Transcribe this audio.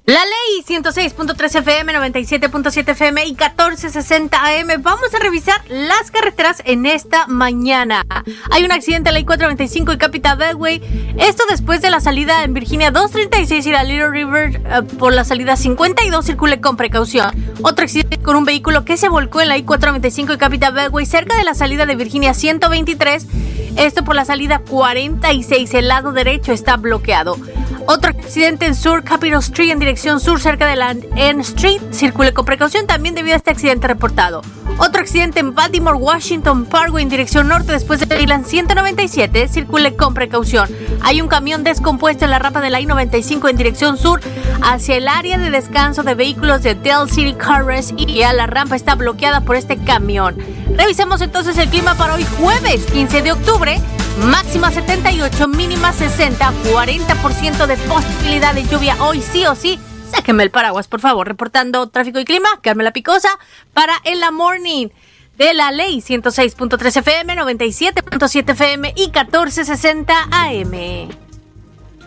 La ley 106.3 FM, 97.7 FM y 1460 AM. Vamos a revisar las carreteras en esta mañana. Hay un accidente en la I-495 y Capital Beltway. Esto después de la salida en Virginia 236 y la Little River por la salida 52. Circule con precaución. Otro accidente con un vehículo que se volcó en la I-495 y Capital Beltway cerca de la salida de Virginia 123. Esto por la salida 46. El lado derecho está bloqueado. Otro accidente en Sur Capitol Street en dirección sur cerca de la N Street. Circule con precaución también debido a este accidente reportado. Otro accidente en Baltimore Washington Parkway en dirección norte después de Island 197. Circule con precaución. Hay un camión descompuesto en la rampa de la I-95 en dirección sur hacia el área de descanso de vehículos de Dell City Car Rest y la rampa está bloqueada por este camión. Revisemos entonces el clima para hoy jueves 15 de octubre. Máxima 78, mínima 60, 40% de posibilidad de lluvia hoy sí o sí. Sáquenme el paraguas, por favor. Reportando tráfico y clima, Carmela Picosa para En la Morning de la ley 106.3 FM, 97.7 FM y 1460 AM.